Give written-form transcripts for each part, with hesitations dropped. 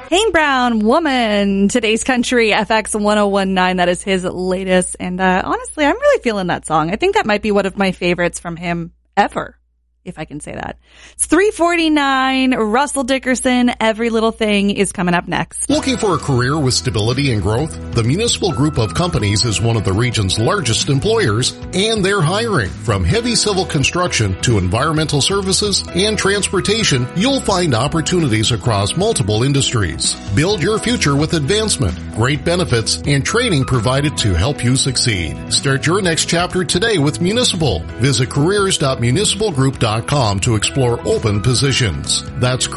Kane Brown, Woman, today's country, FX 1019. That is his latest. And honestly, I'm really feeling that song. I think that might be one of my favorites from him ever, if I can say that. It's 3:49. Russell Dickerson, Every Little Thing is coming up next. Looking for a career with stability and growth? The Municipal Group of Companies is one of the region's largest employers, and they're hiring. From heavy civil construction to environmental services and transportation, you'll find opportunities across multiple industries. Build your future with advancement, great benefits, and training provided to help you succeed. Start your next chapter today with Municipal. Visit careers.municipalgroup.com to explore open positions. That's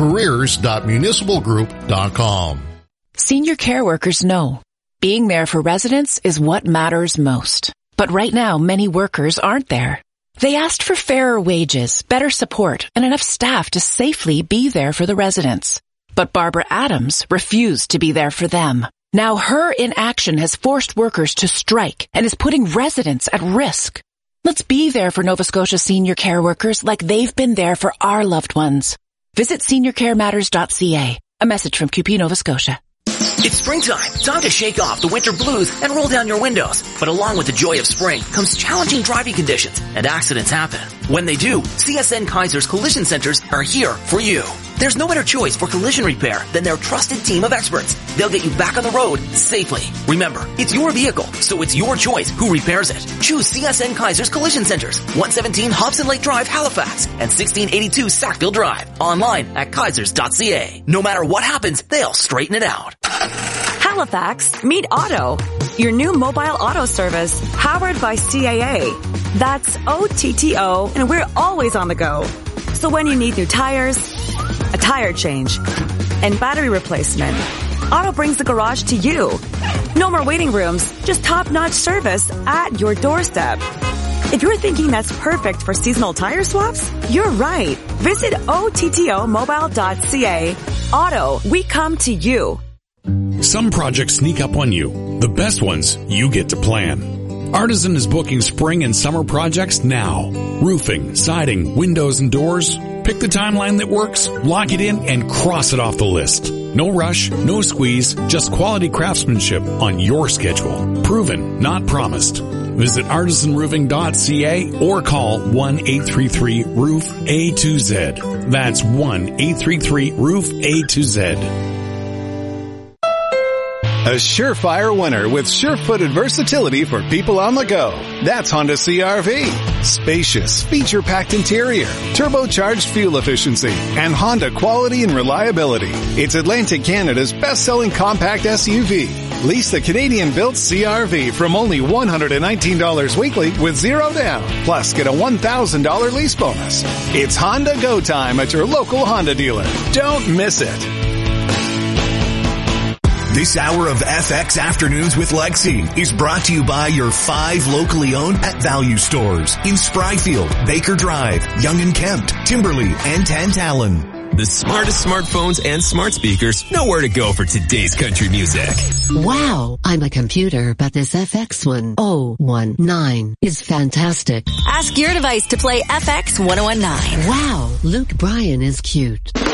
careers.municipalgroup.com. Senior care workers know being there for residents is what matters most. But right now, many workers aren't there. They asked for fairer wages, better support, and enough staff to safely be there for the residents. But Barbara Adams refused to be there for them. Now her inaction has forced workers to strike and is putting residents at risk. Let's be there for Nova Scotia senior care workers like they've been there for our loved ones. Visit seniorcarematters.ca. A message from QP Nova Scotia. It's springtime. Time to shake off the winter blues and roll down your windows. But along with the joy of spring comes challenging driving conditions, and accidents happen. When they do, CSN Kaiser's Collision Centers are here for you. There's no better choice for collision repair than their trusted team of experts. They'll get you back on the road safely. Remember, it's your vehicle, so it's your choice who repairs it. Choose CSN Kaiser's Collision Centers, 117 Hobson Lake Drive, Halifax, and 1682 Sackville Drive. Online at kaisers.ca. No matter what happens, they'll straighten it out. Halifax, meet Auto, your new mobile auto service powered by CAA. That's OTTO, and we're always on the go. So when you need new tires, a tire change, and battery replacement, Auto brings the garage to you. No more waiting rooms, just top-notch service at your doorstep. If you're thinking that's perfect for seasonal tire swaps, you're right. Visit OTTOmobile.ca. Auto, we come to you. Some projects sneak up on you. The best ones you get to plan. Artisan is booking spring and summer projects now. Roofing, siding, windows, and doors. Pick the timeline that works, lock it in, and cross it off the list. No rush, no squeeze, just quality craftsmanship on your schedule. Proven, not promised. Visit artisanroofing.ca or call 1-833-ROOF-A2Z. That's 1-833-ROOF-A2Z. A surefire winner with sure-footed versatility for people on the go. That's Honda CR-V. Spacious, feature-packed interior, turbocharged fuel efficiency, and Honda quality and reliability. It's Atlantic Canada's best-selling compact SUV. Lease the Canadian-built CR-V from only $119 weekly with zero down. Plus, get a $1,000 lease bonus. It's Honda Go Time at your local Honda dealer. Don't miss it. This hour of FX Afternoons with Lexi is brought to you by your 5 locally owned at Value stores in Spryfield, Baker Drive, Yonge and Kempt, Timberley, and Tantallon. The smartest smartphones and smart speakers know where to go for today's country music. Wow, I'm a computer, but this FX 1019 is fantastic. Ask your device to play FX 1019. Wow, Luke Bryan is cute.